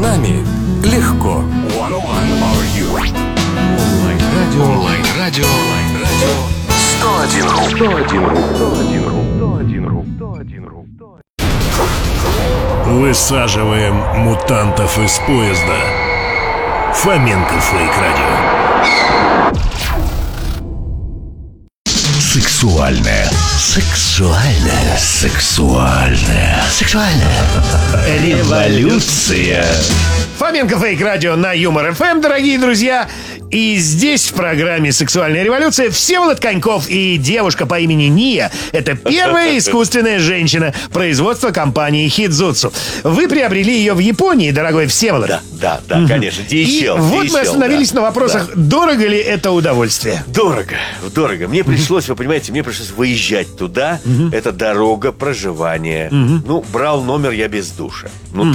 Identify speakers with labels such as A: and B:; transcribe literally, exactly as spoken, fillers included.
A: нами легко.
B: Онлайн-радио. Онлайн-радио.
A: сто один ру.
B: сто один ру. сто один ру. сто один ру. сто один ру.
C: Высаживаем мутантов из поезда. Фоменко Фейк Радио. Сексуальная. Сексуальная. Сексуальная. Сексуальная. Революция. Фоменко Фейк Радио на Юмор эф эм, дорогие друзья. И здесь в программе «Сексуальная революция» Всеволод Коньков и девушка по имени Ния. Это первая искусственная женщина производства компании Хидзутсу. Вы приобрели ее в Японии, дорогой Всеволод.
D: Да, да, да, конечно, ди эйч эл.
C: И вот мы остановились
D: да,
C: на вопросах,
D: да.
C: дорого ли это удовольствие?
D: Дорого, дорого. Мне пришлось, вы понимаете, мне пришлось выезжать туда. Это дорога, проживание. Ну, брал номер я без душа. Ну,